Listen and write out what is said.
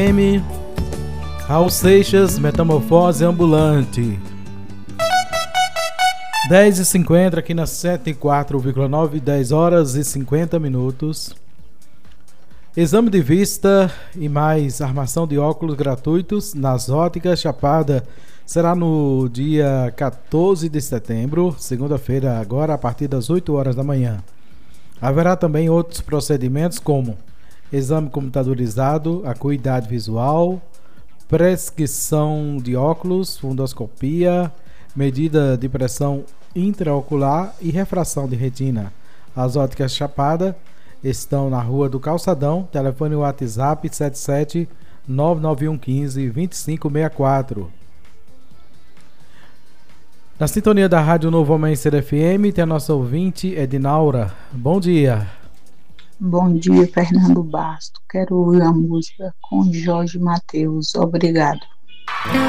M. Raul Seixas, Metamorfose Ambulante. 10h50 aqui na 104,9, 10 horas e 50 minutos. Exame de vista e mais armação de óculos gratuitos nas óticas Chapada será no dia 14 de setembro, segunda-feira, agora a partir das 8 horas da manhã. Haverá também outros procedimentos como exame computadorizado, acuidade visual, prescrição de óculos, fundoscopia, medida de pressão intraocular e refração de retina. As óticas Chapada estão na Rua do Calçadão, telefone WhatsApp 77 99115 2564. Na sintonia da Rádio Novo Amanhecer FM, tem a nossa ouvinte Edinaura. Bom dia. Bom dia, Fernando Basto. Quero ouvir a música com Jorge Mateus. Obrigado.